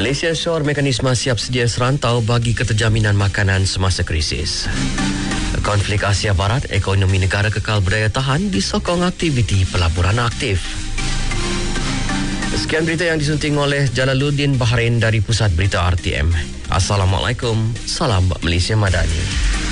Malaysia syor mekanisme siap sedia serantau bagi keterjaminan makanan semasa krisis. Konflik Asia Barat, ekonomi negara kekal berdaya tahan disokong aktiviti pelaburan aktif. Sekian berita yang disunting oleh Jalaluddin Bahrain dari Pusat Berita RTM. Assalamualaikum, salam Malaysia Madani.